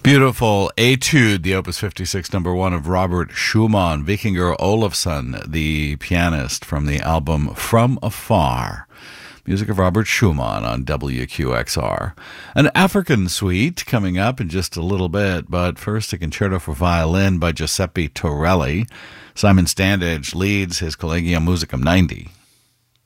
Beautiful Etude, the Opus 56 number 1 of Robert Schumann, Vikingur Olafsson, the pianist from the album From Afar. Music of Robert Schumann on WQXR. An African suite coming up in just a little bit, but first a concerto for violin by Giuseppe Torelli. Simon Standage leads his Collegium Musicum 90.